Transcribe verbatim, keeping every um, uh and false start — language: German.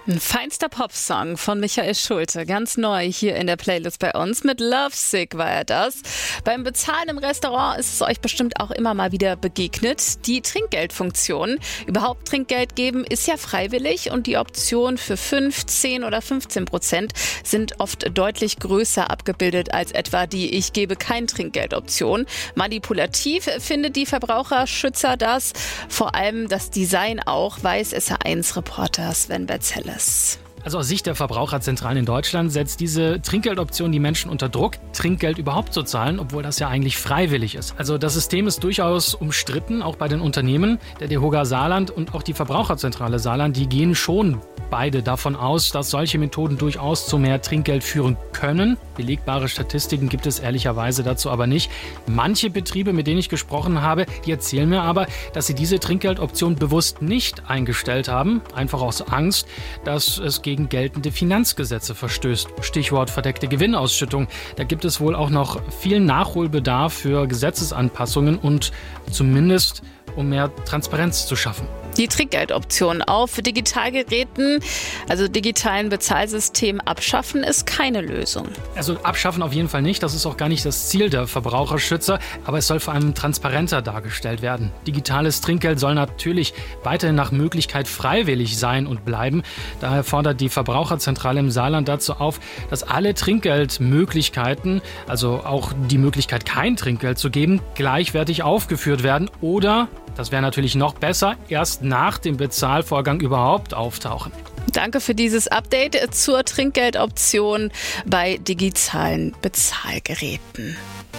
Ein feinster Popsong von Michael Schulte, ganz neu hier in der Playlist bei uns. Mit Lovesick war er das. Beim Bezahlen im Restaurant ist es euch bestimmt auch immer mal wieder begegnet. Die Trinkgeldfunktion. Überhaupt Trinkgeld geben ist ja freiwillig und die Optionen für fünf, zehn oder fünfzehn Prozent sind oft deutlich größer abgebildet als etwa die Ich gebe kein Trinkgeld-Option. Manipulativ findet die Verbraucherschützer das. Vor allem das Design auch, weiß S R eins-Reporter Sven Betzelles. Also aus Sicht der Verbraucherzentralen in Deutschland setzt diese Trinkgeldoption die Menschen unter Druck, Trinkgeld überhaupt zu zahlen, obwohl das ja eigentlich freiwillig ist. Also das System ist durchaus umstritten, auch bei den Unternehmen. Der DEHOGA Saarland und auch die Verbraucherzentrale Saarland, die gehen schon beide davon aus, dass solche Methoden durchaus zu mehr Trinkgeld führen können. Belegbare Statistiken gibt es ehrlicherweise dazu aber nicht. Manche Betriebe, mit denen ich gesprochen habe, die erzählen mir aber, dass sie diese Trinkgeldoption bewusst nicht eingestellt haben, einfach aus Angst, dass es gegen geltende Finanzgesetze verstößt. Stichwort verdeckte Gewinnausschüttung. Da gibt es wohl auch noch viel Nachholbedarf für Gesetzesanpassungen und zumindest um mehr Transparenz zu schaffen. Die Trinkgeldoption auf Digitalgeräten, also digitalen Bezahlsystemen abschaffen, ist keine Lösung. Also abschaffen auf jeden Fall nicht. Das ist auch gar nicht das Ziel der Verbraucherschützer. Aber es soll vor allem transparenter dargestellt werden. Digitales Trinkgeld soll natürlich weiterhin nach Möglichkeit freiwillig sein und bleiben. Daher fordert die Verbraucherzentrale im Saarland dazu auf, dass alle Trinkgeldmöglichkeiten, also auch die Möglichkeit, kein Trinkgeld zu geben, gleichwertig aufgeführt werden oder, das wäre natürlich noch besser, erst nach dem Bezahlvorgang überhaupt auftauchen. Danke für dieses Update zur Trinkgeldoption bei digitalen Bezahlgeräten.